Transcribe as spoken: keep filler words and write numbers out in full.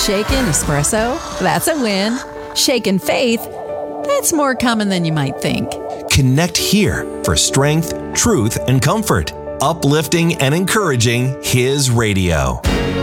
shaken espresso? That's a win. Shaken faith? That's more common than you might think. Connect here for strength, truth, and comfort. Uplifting and encouraging His radio.